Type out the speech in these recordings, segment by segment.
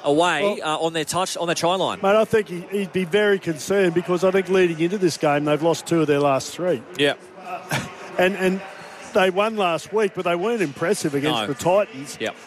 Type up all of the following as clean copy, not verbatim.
away on their try line. Mate, I think he'd be very concerned because I think leading into this game they've lost 2 of their last 3. Yeah. And they won last week, but they weren't impressive against the Titans. Yep.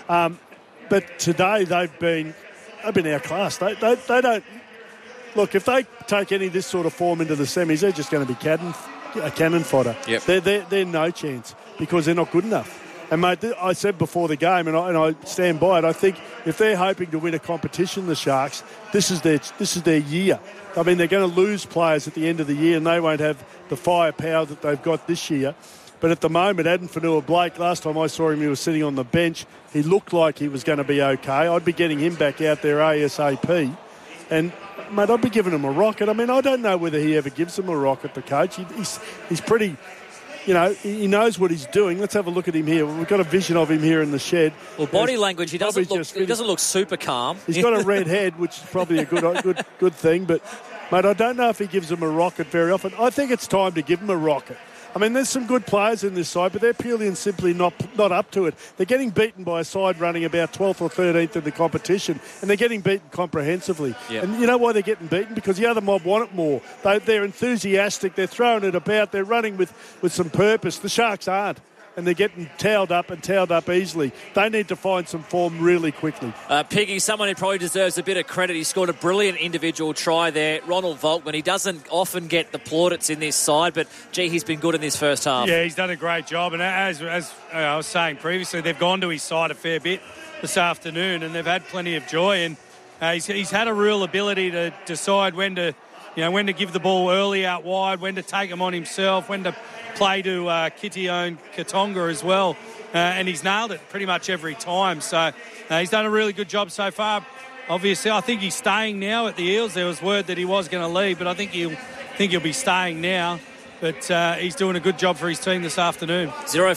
But today they've been outclassed. They don't look, if they take any of this sort of form into the semis, they're just going to be cannon fodder. Yep. They're no chance because they're not good enough. And mate, I said before the game, and I stand by it. I think if they're hoping to win a competition, the Sharks, this is their year. I mean, they're going to lose players at the end of the year, and they won't have the firepower that they've got this year. But at the moment, Adam Fanua-Blake, last time I saw him, he was sitting on the bench. He looked like he was going to be okay. I'd be getting him back out there ASAP. And, mate, I'd be giving him a rocket. I mean, I don't know whether he ever gives him a rocket, the coach. He's pretty... You know, he knows what he's doing. Let's have a look at him here. We've got a vision of him here in the shed. Well, body language, he doesn't look super calm. He's got a red head, which is probably a good thing. But, mate, I don't know if he gives him a rocket very often. I think it's time to give him a rocket. I mean, there's some good players in this side, but they're purely and simply not up to it. They're getting beaten by a side running about 12th or 13th in the competition, and they're getting beaten comprehensively. Yep. And you know why they're getting beaten? Because the other mob want it more. They're enthusiastic. They're throwing it about. They're running with some purpose. The Sharks aren't. And they're getting towed up easily. They need to find some form really quickly. Piggy, someone who probably deserves a bit of credit. He scored a brilliant individual try there. Ronald Volkman, he doesn't often get the plaudits in this side, but, gee, he's been good in this first half. Yeah, he's done a great job. And as I was saying previously, they've gone to his side a fair bit this afternoon, and they've had plenty of joy. And he's had a real ability to decide when to give the ball early out wide, when to take him on himself, when to play to Kitione Katonga as well, and he's nailed it pretty much every time. So he's done a really good job so far. Obviously, I think he's staying now at the Eels. There was word that he was going to leave, but I think he'll be staying now. But he's doing a good job for his team this afternoon.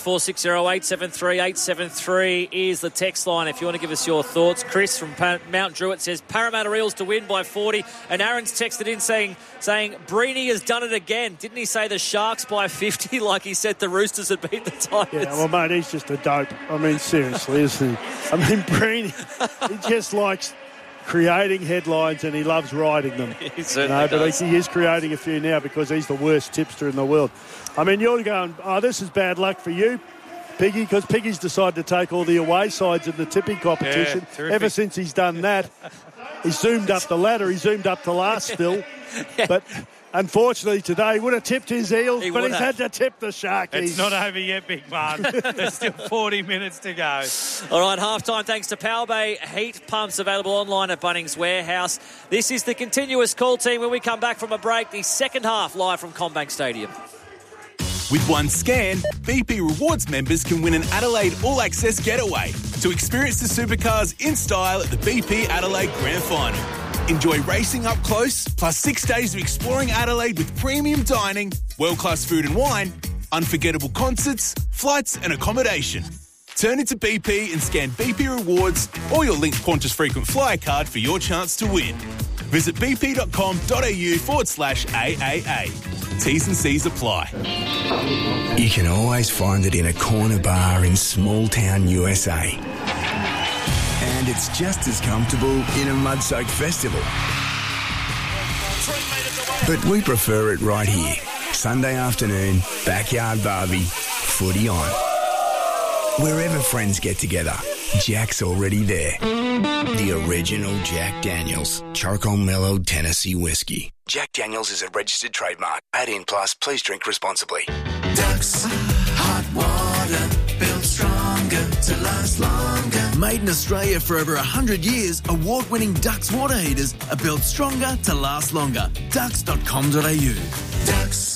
0460873873 is the text line if you want to give us your thoughts. Chris from Mount Druitt says Parramatta Eels to win by 40. And Aaron's texted in saying Breeny has done it again. Didn't he say the Sharks by 50 like he said the Roosters had beat the Tigers? Yeah, well, mate, he's just a dope. I mean, seriously, isn't he? I mean, Breeny, he just likes creating headlines and he loves writing them. He certainly does. But he is creating a few now because he's the worst tipster in the world. I mean, you're going, this is bad luck for you, Piggy, because Piggy's decided to take all the away sides in the tipping competition. Yeah, ever since he's done that, he's zoomed up the ladder, he's zoomed up to last still. Yeah. But unfortunately today, he would have tipped his Eels, but he's had to tip the Sharkies. It's not over yet, big man. There's still 40 minutes to go. All right, half-time thanks to Power Bay Heat Pumps, available online at Bunnings Warehouse. This is the continuous call team when we come back from a break, the second half live from CommBank Stadium. With one scan, BP Rewards members can win an Adelaide All-Access getaway to experience the supercars in style at the BP Adelaide Grand Final. Enjoy racing up close, plus 6 days of exploring Adelaide with premium dining, world-class food and wine, unforgettable concerts, flights and accommodation. Turn into BP and scan BP Rewards or your linked Qantas frequent flyer card for your chance to win. Visit bp.com.au/AAA. T's and C's apply. You can always find it in a corner bar in small-town USA. And it's just as comfortable in a mud-soaked festival. But we prefer it right here. Sunday afternoon, backyard barbie, footy on. Wherever friends get together, Jack's already there. The original Jack Daniels, charcoal mellowed Tennessee whiskey. Jack Daniels is a registered trademark. 18 plus, please drink responsibly. Ducks, hot water, built stronger to last longer. Made in Australia for over 100 years, award-winning Ducks water heaters are built stronger to last longer. Ducks.com.au. Ducks.